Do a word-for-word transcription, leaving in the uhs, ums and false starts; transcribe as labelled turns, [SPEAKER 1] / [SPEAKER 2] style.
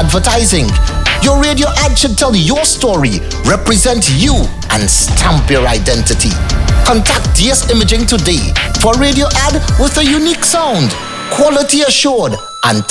[SPEAKER 1] advertising. Your radio ad should tell your story, represent you, and stamp your identity. Contact D S Imaging today for a radio ad with a unique sound, quality assured, and